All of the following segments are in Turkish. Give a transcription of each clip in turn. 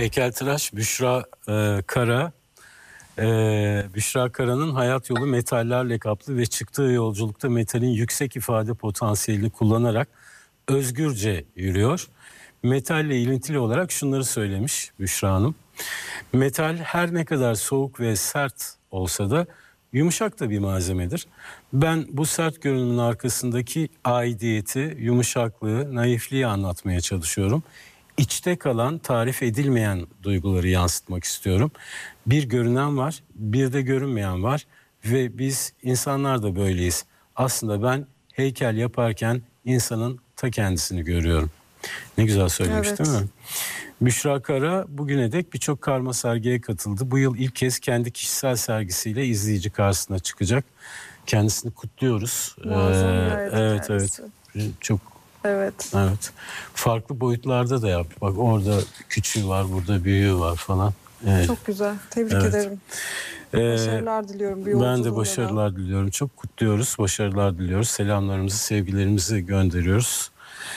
Heykeltıraş Büşra Kara. Büşra Kara'nın hayat yolu metallerle kaplı ve çıktığı yolculukta metalin yüksek ifade potansiyelini kullanarak özgürce yürüyor. Metalle ilintili olarak şunları söylemiş Büşra Hanım. Metal her ne kadar soğuk ve sert olsa da yumuşak da bir malzemedir. Ben bu sert görünümün arkasındaki aidiyeti, yumuşaklığı, naifliği anlatmaya çalışıyorum. İçte kalan, tarif edilmeyen duyguları yansıtmak istiyorum. Bir görünen var, bir de görünmeyen var ve biz insanlar da böyleyiz. Aslında ben heykel yaparken insanın ta kendisini görüyorum. Ne güzel söylemiş, evet, değil mi? Büşra Kara bugüne dek birçok karma sergiye katıldı. Bu yıl ilk kez kendi kişisel sergisiyle izleyici karşısına çıkacak. Kendisini kutluyoruz. Evet. Çok. Evet. Farklı boyutlarda da yap. Bak orada küçüğü var, burada büyüğü var falan. Evet. Çok güzel. Tebrik ederim. Başarılar diliyorum. Ben de başarılar diliyorum. Çok kutluyoruz. Başarılar diliyoruz. Selamlarımızı, sevgilerimizi gönderiyoruz.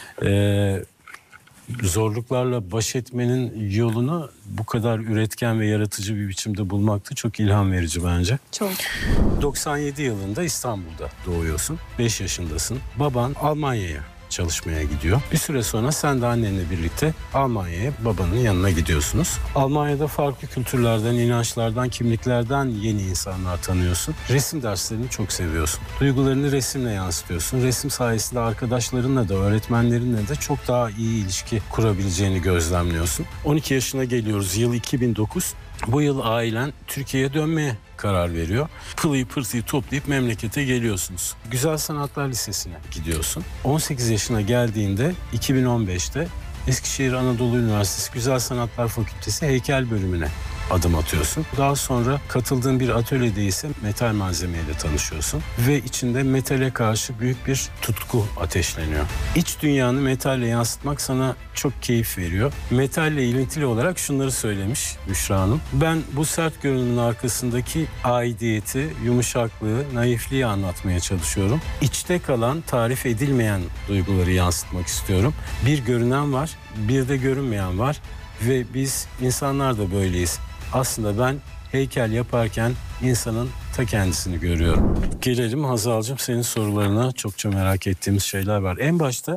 Zorluklarla baş etmenin yolunu bu kadar üretken ve yaratıcı bir biçimde bulmak da çok ilham verici bence. Çok. 97 yılında İstanbul'da doğuyorsun. 5 yaşındasın. Baban Almanya'ya çalışmaya gidiyor. Bir süre sonra sen de annenle birlikte Almanya'ya, babanın yanına gidiyorsunuz. Almanya'da farklı kültürlerden, inançlardan, kimliklerden yeni insanlar tanıyorsun. Resim derslerini çok seviyorsun. Duygularını resimle yansıtıyorsun. Resim sayesinde arkadaşlarınla da, öğretmenlerinle de çok daha iyi ilişki kurabileceğini gözlemliyorsun. 12 yaşına geliyoruz. Yıl 2009. Bu yıl ailen Türkiye'ye dönmeye karar veriyor. Pılıyı pırtıyı toplayıp memlekete geliyorsunuz. Güzel Sanatlar Lisesi'ne gidiyorsun. 18 yaşına geldiğinde 2015'te Eskişehir Anadolu Üniversitesi Güzel Sanatlar Fakültesi heykel bölümüne adım atıyorsun. Daha sonra katıldığın bir atölyede ise metal malzemeyle tanışıyorsun ve içinde metale karşı büyük bir tutku ateşleniyor. İç dünyanı metalle yansıtmak sana çok keyif veriyor. Metalle ilintili olarak şunları söylemiş Büşra Hanım. Ben bu sert görünümün arkasındaki aidiyeti, yumuşaklığı, naifliği anlatmaya çalışıyorum. İçte kalan, tarif edilmeyen duyguları yansıtmak istiyorum. Bir görünen var, bir de görünmeyen var ve biz insanlar da böyleyiz. Aslında ben heykel yaparken insanın ta kendisini görüyorum. Gelelim Hazal'cığım, senin sorularına. Çokça merak ettiğimiz şeyler var. En başta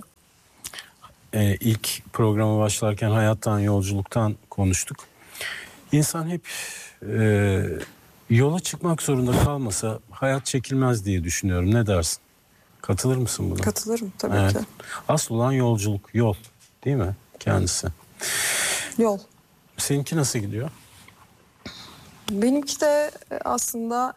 ilk programa başlarken hayattan, yolculuktan konuştuk. İnsan hep yola çıkmak zorunda kalmasa hayat çekilmez diye düşünüyorum. Ne dersin? Katılır mısın buna? Katılırım tabii ki. Asıl olan yolculuk, yol değil mi kendisi? Yol. Seninki nasıl gidiyor? Benimki de aslında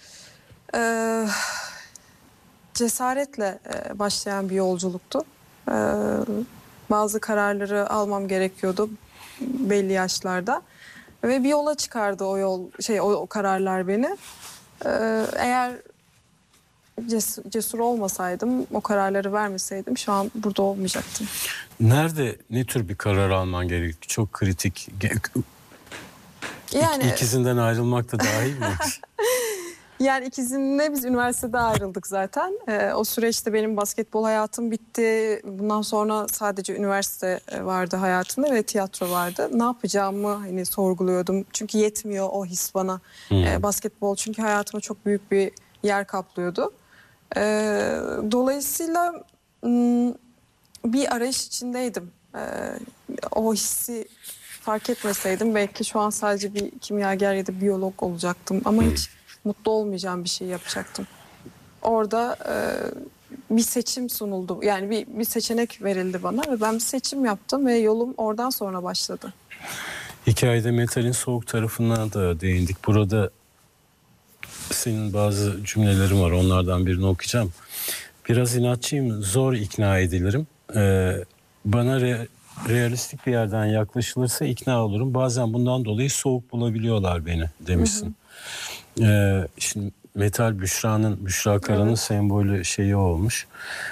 cesaretle başlayan bir yolculuktu. Bazı kararları almam gerekiyordu belli yaşlarda ve bir yola çıkardı o kararlar beni. Eğer cesur olmasaydım, o kararları vermeseydim şu an burada olmayacaktım. Nerede, ne tür bir karar alman gerekti? Çok kritik. Yani ikizinden ayrılmak da dahil mi? Yani ikizimle biz üniversitede ayrıldık zaten. O süreçte benim basketbol hayatım bitti. Bundan sonra sadece üniversite vardı hayatımda ve tiyatro vardı. Ne yapacağımı sorguluyordum. Çünkü yetmiyor o his bana. Basketbol çünkü hayatıma çok büyük bir yer kaplıyordu. Dolayısıyla bir arayış içindeydim. O hissi fark etmeseydim belki şu an sadece bir kimyager ya da biyolog olacaktım. Ama hiç mutlu olmayacağım bir şey yapacaktım. Orada bir seçim sunuldu. Yani bir seçenek verildi bana ve ben bir seçim yaptım ve yolum oradan sonra başladı. Hikayede metalin soğuk tarafına da değindik. Burada senin bazı cümlelerin var. Onlardan birini okuyacağım. Biraz inatçıyım, zor ikna edilirim. Bana realistik bir yerden yaklaşılırsa ikna olurum. Bazen bundan dolayı soğuk bulabiliyorlar beni demişsin. Şimdi metal Büşra Kara'nın sembolü şeyi olmuş.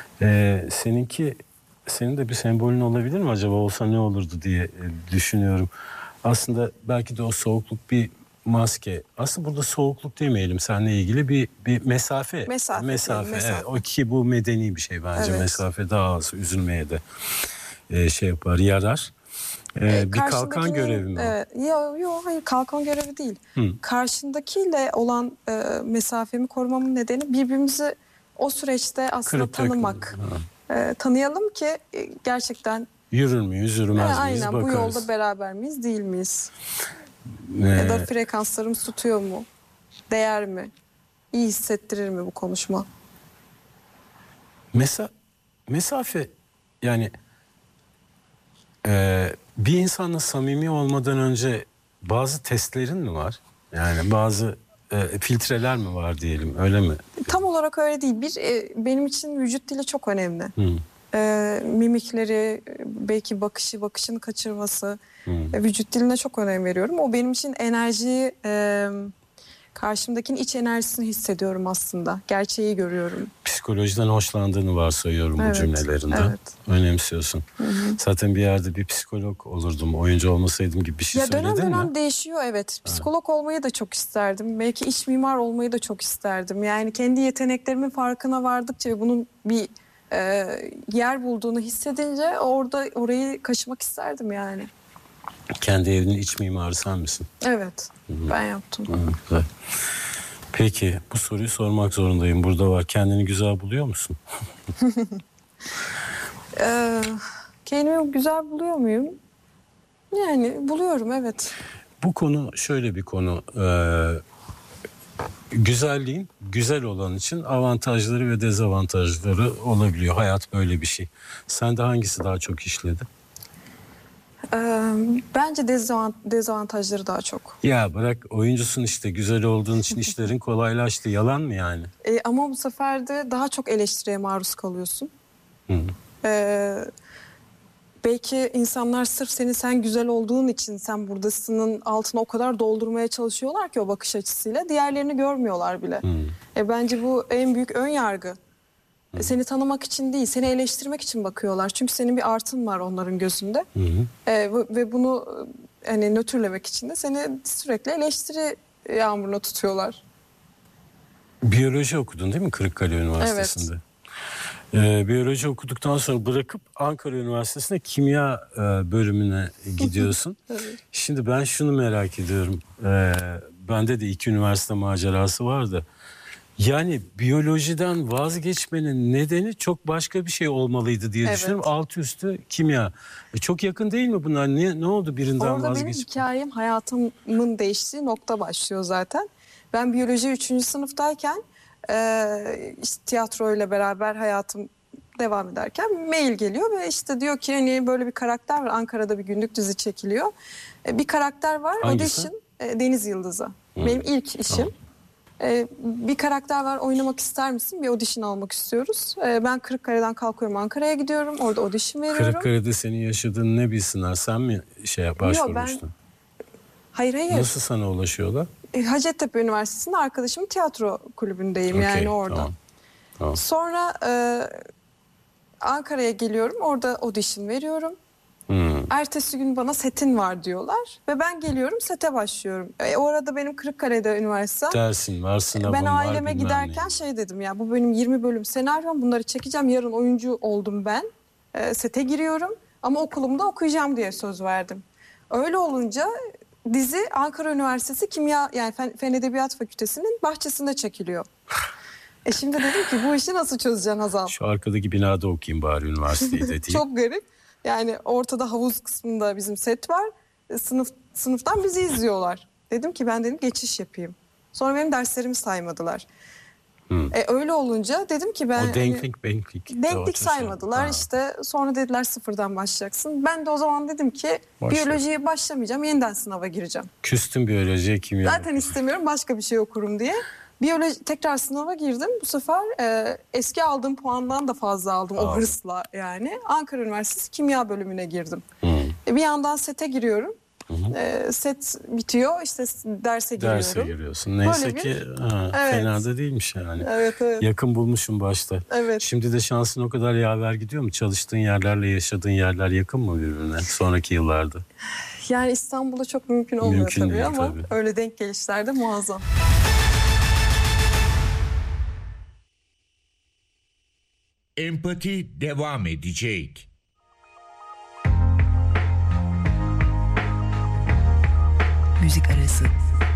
Senin de bir sembolün olabilir mi acaba, olsa ne olurdu diye düşünüyorum. Aslında belki de o soğukluk bir maske. Aslında burada soğukluk demeyelim seninle ilgili bir mesafe. Mesafe. Evet. O ki bu medeni bir şey bence. Evet. Mesafe daha az üzülmeye de yarar. Bir kalkan görevi mi o? Yok, hayır, kalkan görevi değil. Hı. Karşındakiyle olan mesafemi korumamın nedeni birbirimizi o süreçte aslında tanımak. Tanıyalım ki gerçekten yürür müyüz, yürümez miyiz aynen, bakarız. Bu yolda beraber miyiz, değil miyiz? Ya da frekanslarımız tutuyor mu? Değer mi? İyi hissettirir mi bu konuşma? Mesafe, yani bir insanla samimi olmadan önce bazı testlerin mi var? Yani bazı filtreler mi var diyelim, öyle mi? Tam olarak öyle değil. Benim için vücut dili çok önemli. Mimikleri, belki bakışını kaçırması, vücut diline çok önem veriyorum. O benim için enerjiyi, karşımdakinin iç enerjisini hissediyorum aslında. Gerçeği görüyorum. Psikolojiden hoşlandığını varsayıyorum bu cümlelerinde. Evet. Önemsiyorsun. Zaten bir yerde bir psikolog olurdum, oyuncu olmasaydım gibi bir şey söyledin mi? Dönem dönem değişiyor, evet. Psikolog olmayı da çok isterdim. Belki iç mimar olmayı da çok isterdim. Yani kendi yeteneklerimin farkına vardıkça ve bunun bir yer bulduğunu hissedince orayı kaşımak isterdim yani. Kendi evinin iç mimarı sen misin? Evet, ben yaptım. Güzel. Peki, bu soruyu sormak zorundayım. Burada var. Kendini güzel buluyor musun? Kendimi güzel buluyor muyum? Yani buluyorum, evet. Bu konu şöyle bir konu. Güzelliğin güzel olan için avantajları ve dezavantajları olabiliyor. Hayat böyle bir şey. Sende hangisi daha çok işledi? Bence dezavantajları daha çok. Ya bırak, oyuncusun işte, güzel olduğun için işlerin kolaylaştı. Yalan mı yani? Ama bu sefer de daha çok eleştiriye maruz kalıyorsun. Belki insanlar sırf sen güzel olduğun için sen buradasının altına o kadar doldurmaya çalışıyorlar ki o bakış açısıyla. Diğerlerini görmüyorlar bile. Bence bu en büyük ön yargı. Seni tanımak için değil, seni eleştirmek için bakıyorlar. Çünkü senin bir artın var onların gözünde. Ve bunu hani nötrlemek için de seni sürekli eleştiri yağmuruna tutuyorlar. Biyoloji okudun değil mi Kırıkkale Üniversitesi'nde? Evet. Biyoloji okuduktan sonra bırakıp Ankara Üniversitesi'nde kimya bölümüne gidiyorsun. Evet. Şimdi ben şunu merak ediyorum. Bende de 2 üniversite macerası vardı. Yani biyolojiden vazgeçmenin nedeni çok başka bir şey olmalıydı diye düşünüyorum. Altı üstü kimya. Çok yakın değil mi bunlar? Ne oldu birinden vazgeçip? Orada benim hikayem, hayatımın değiştiği nokta başlıyor zaten. Ben biyoloji 3. sınıftayken işte tiyatroyla beraber hayatım devam ederken mail geliyor ve işte diyor ki hani böyle bir karakter var, Ankara'da bir günlük dizi çekiliyor. Bir karakter var. Hangisi? Audition, Deniz Yıldızı. Benim ilk işim. Bir karakter var, oynamak ister misin? Bir audition almak istiyoruz. Ben Kırıkkale'den kalkıyorum, Ankara'ya gidiyorum. Orada audition veriyorum. Kırıkkale'de senin yaşadığın ne bilsinler? Sen mi başvurmuştun? Hayır. Nasıl sana ulaşıyorlar? Hacettepe Üniversitesi'nde arkadaşımın tiyatro kulübündeyim, yani orada. Tamam. Sonra Ankara'ya geliyorum, orada audition veriyorum. Ertesi gün bana setin var diyorlar ve ben geliyorum, sete başlıyorum. O arada benim Kırıkkale'de üniversite. Dersin var, sınavın var. Ben aileme giderken dedim ya, bu benim 20 bölüm senaryom, bunları çekeceğim, yarın oyuncu oldum ben. Sete giriyorum ama okulumda okuyacağım diye söz verdim. Öyle olunca dizi Ankara Üniversitesi Kimya, yani Fen Edebiyat Fakültesi'nin bahçesinde çekiliyor. Şimdi dedim ki bu işi nasıl çözeceksin Hazal? Şu arkadaki binada okuyayım bari üniversiteyi de diyeyim. Çok garip. Yani ortada havuz kısmında bizim set var. Sınıftan bizi izliyorlar. Dedim ki ben geçiş yapayım. Sonra benim derslerimi saymadılar. Öyle olunca dedim ki ben... O denklik saymadılar işte. Sonra dediler sıfırdan başlayacaksın. Ben de o zaman dedim ki biyolojiye başlamayacağım. Yeniden sınava gireceğim. Küstüm biyolojiye, kimya. Zaten istemiyorum, başka bir şey okurum diye. Biyoloji tekrar sınava girdim. Bu sefer eski aldığım puandan da fazla aldım. O hırsla yani. Ankara Üniversitesi Kimya bölümüne girdim. Bir yandan sete giriyorum. Set bitiyor, işte derse giriyorum. Derse giriyorsun. Neyse ki fena da değilmiş yani. Evet. Yakın bulmuşum başta. Evet. Şimdi de şansın o kadar yaver gidiyor mu? Çalıştığın yerlerle yaşadığın yerler yakın mı birbirine sonraki yıllarda? Yani İstanbul'da çok mümkün olmuyor tabii ama öyle denk gelişler de muazzam. Empati devam edecek. müzik arası.